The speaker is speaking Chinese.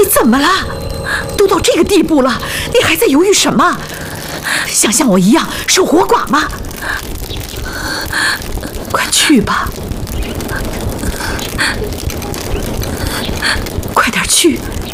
怎么了？都到这个地步了，你还在犹豫什么？想像我一样守活寡吗？快去吧，快点去！